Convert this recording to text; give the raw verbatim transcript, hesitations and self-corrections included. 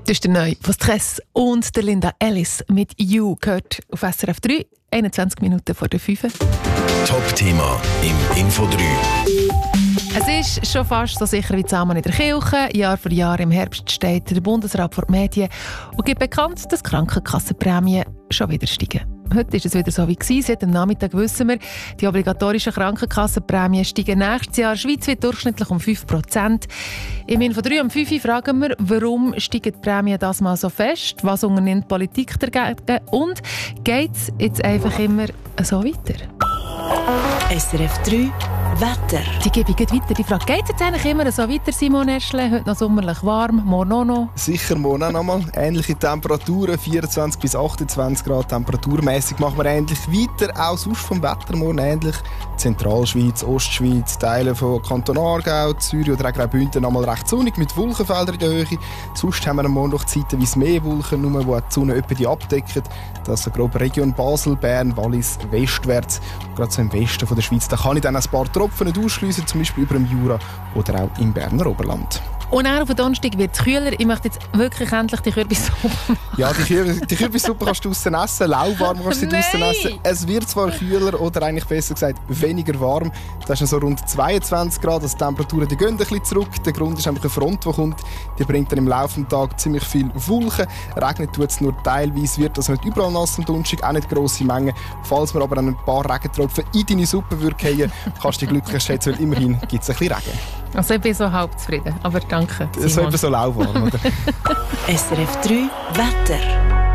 Das ist der Neue von Stress und der Linda Ellis mit «You» gehört auf S R F drei, einundzwanzig Minuten vor der fünf. Top-Thema im Info drei. Es ist schon fast so sicher wie zusammen in der Kirche. Jahr für Jahr im Herbst steht der Bundesrat vor den Medien und gibt bekannt, dass die Krankenkassenprämien schon wieder steigen. Heute war es wieder so wie gewesen. Seit dem Nachmittag wissen wir, die obligatorischen Krankenkassenprämien steigen nächstes Jahr schweizweit durchschnittlich um fünf Prozent. Im Info drei um fünf Uhr fragen wir, warum steigen die Prämien das mal so fest? Was unternimmt die Politik dagegen? Und geht es jetzt einfach immer so weiter? S R F drei Wetter. Die gebe ich weiter. Die Frage, geht es jetzt eigentlich immer so weiter, Simon Eschle? Heute noch sommerlich warm, morgen auch noch? Sicher, morgen auch noch mal. Ähnliche Temperaturen, vierundzwanzig bis achtundzwanzig Grad. Temperaturmäßig machen wir ähnlich weiter. Auch sonst vom Wetter morgen ähnlich. Zentralschweiz, Ostschweiz, Teile von Kanton Aargau, Zürich oder auch Graubünden noch mal recht sonnig mit Wolkenfeldern in der Höhe. Sonst haben wir am Morgen noch zeitweise mehr Wolken, nur wo die Sonne etwa die abdecken. Das ist grob Region Basel, Bern, Wallis, westwärts. Gerade so im Westen von der Schweiz, da kann ich dann ein paar Tropfen nicht ausschliessen, zum Beispiel über dem Jura oder auch im Berner Oberland. Und auch auf den Donnerstag wird es kühler. Ich möchte jetzt wirklich endlich die Kürbissuppe machen. Ja, die, Kürbis, die Kürbissuppe kannst du draussen essen, lauwarm kannst du sie draussen essen. Es wird zwar kühler oder eigentlich besser gesagt weniger warm. Das ist so rund zweiundzwanzig Grad, also die Temperaturen die gehen ein bisschen zurück. Der Grund ist einfach eine Front, die kommt. Die bringt dann im Laufe des Tages ziemlich viel Wolken. Regnet tut es nur teilweise, wird also nicht überall nass am Donnerstag, auch nicht grosse Mengen. Falls wir aber ein paar Regentropfen in deine Suppe würden fallen, kannst du dich glücklich schätzen, weil immerhin gibt es ein bisschen Regen. Also ich bin so halb zufrieden, aber danke, Simon. So etwa so lauwarm, oder? S R F drei Wetter.